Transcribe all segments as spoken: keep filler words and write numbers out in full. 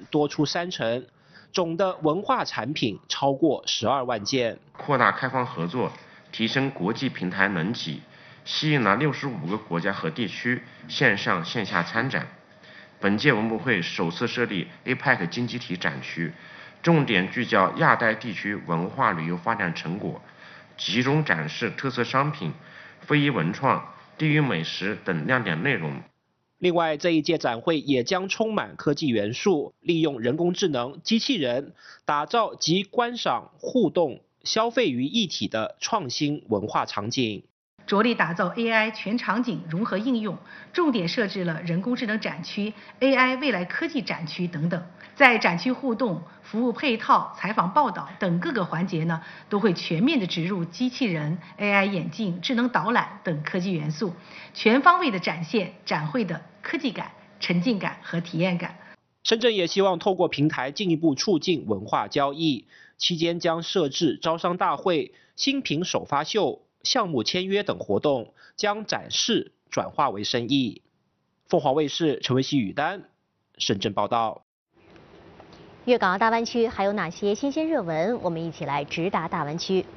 多出三成，总的文化产品超过十二万件。 扩大开放合作，提升国际平台能级，吸引了六十五个国家和地区线上线下参展。本届文博会首次设立 A P E C 经济体展区，重点聚焦亚太地区文化旅游发展成果，集中展示特色商品、非遗文创、地域美食等亮点内容。 另外，这一届展会也将充满科技元素，利用人工智能、机器人，打造集观赏、互动、消费于一体的创新文化场景。 着力打造 A I 全场景融合应用，重点设置了人工智能展区、A I 未来科技展区等等。在展区互动、服务配套、采访报道等各个环节呢，都会全面的植入机器人、A I 眼镜、智能导览等科技元素，全方位的展现展会的科技感、沉浸感和体验感。 深圳也希望透过平台进一步促进文化交易，期间将设置招商大会、新品首发秀、项目签约等活动，将展示转化为生意。凤凰卫视陈维熙、宇丹深圳报道。 粤港澳大湾区还有哪些新鲜热闻？我们一起来直达大湾区。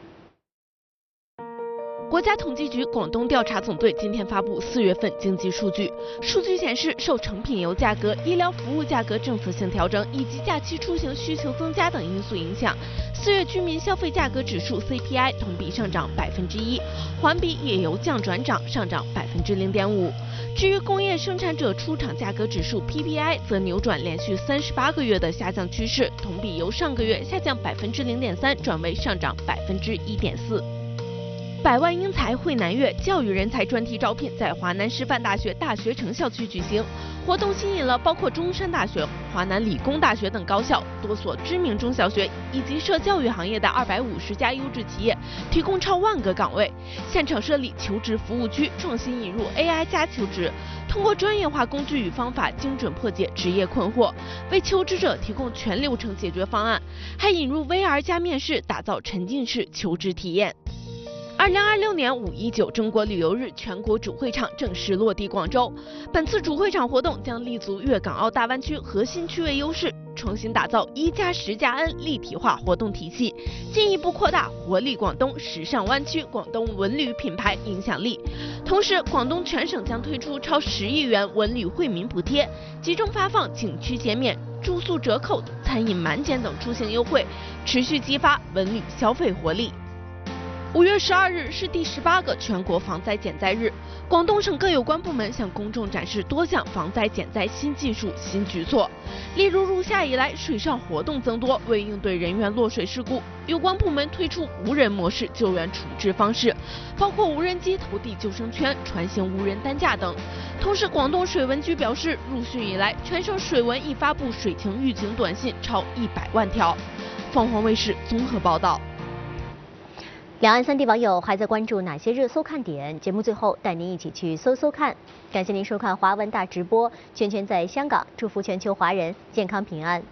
国家统计局广东调查总队今天发布四月份经济数据。数据显示，受成品油价格、医疗服务价格政策性调整以及假期出行需求增加等因素影响，四月居民消费价格指数 C P I 同比上涨百分之一，环比也由降转涨，上涨百分之零点五。至于工业生产者出厂价格指数 P P I 则扭转连续三十八个月的下降趋势，同比由上个月下降百分之零点三转为上涨百分之一点四。百万英才汇南粤教育人才专题招聘在华南师范大学大学城校区举行，活动吸引了包括中山大学、华南理工大学等高校、多所知名中小学以及涉教育行业的二百五十家优质企业，提供超万个岗位。现场设立求职服务区，创新引入 A I 加求职，通过专业化工具与方法，精准破解职业困惑，为求职者提供全流程解决方案，还引入 V R 加面试，打造沉浸式求职体验。二零二六年五一九中国旅游日全国主会场正式落地广州。本次主会场活动将立足粤港澳大湾区核心区位优势，重新打造一加十加 N 立体化活动体系，进一步扩大活力广东、时尚湾区广东文旅品牌影响力。同时，广东全省将推出超十亿元文旅惠民补贴，集中发放景区减免、住宿折扣、餐饮满减等出行优惠，持续激发文旅消费活力。五月十二日是第十八个全国防灾减灾日，广东省各有关部门向公众展示多项防灾减灾新技术、新举措。例如，入夏以来水上活动增多，为应对人员落水事故，有关部门推出无人模式救援处置方式，包括无人机投递救生圈、船型无人担架等。同时，广东水文局表示，入汛以来，全省水文已发布水情预警短信超一百万条。凤凰卫视综合报道。 两岸三地网友还在关注哪些热搜看点？节目最后带您一起去搜搜看。感谢您收看华文大直播，圈圈在香港，祝福全球华人健康平安。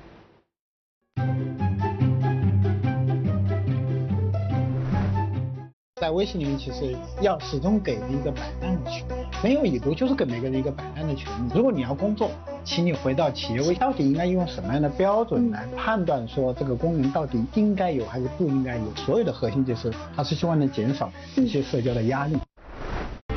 在微信里面，其实要始终给一个摆烂的权利，没有已读就是给每个人一个摆烂的权利。如果你要工作，请你回到企业微，到底应该用什么样的标准来判断说这个功能到底应该有还是不应该有？所有的核心就是，它是希望能减少一些社交的压力。